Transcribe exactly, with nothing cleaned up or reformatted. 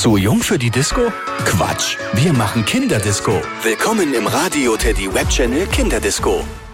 Zu jung für die Disco? Quatsch, wir machen Kinderdisco. Willkommen im Radio Teddy Web Channel Kinderdisco.